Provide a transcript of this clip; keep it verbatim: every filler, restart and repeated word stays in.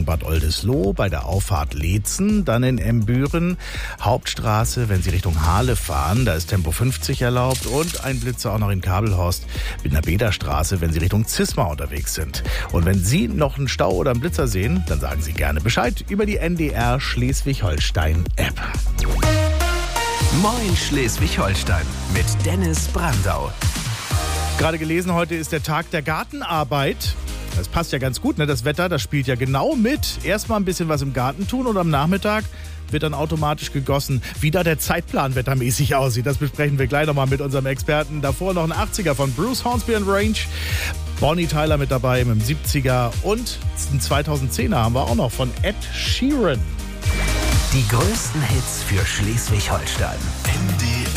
Bad Oldesloe bei der Auffahrt Leetzen, dann in Embüren, Hauptstraße, wenn Sie Richtung Hahle fahren, da ist Tempo fünfzig erlaubt und ein Blitzer auch noch in Kabelhorst mit einer Bederstraße, wenn Sie Richtung Zismar unterwegs sind. Und wenn Sie noch einen Stau oder einen Blitzer sehen, dann sagen Sie gerne Bescheid über die N D R Schleswig-Holstein-App. Moin Schleswig-Holstein mit Dennis Brandau. Gerade gelesen, heute ist der Tag der Gartenarbeit. Das passt ja ganz gut, ne? Das Wetter, das spielt ja genau mit. Erstmal ein bisschen was im Garten tun und am Nachmittag wird dann automatisch gegossen. Wie da der Zeitplan wettermäßig aussieht, das besprechen wir gleich nochmal mit unserem Experten. Davor noch ein achtziger von Bruce Hornsby and Range. Bonnie Tyler mit dabei mit dem siebziger und einen zweitausendzehner haben wir auch noch von Ed Sheeran. Die größten Hits für Schleswig-Holstein. N D R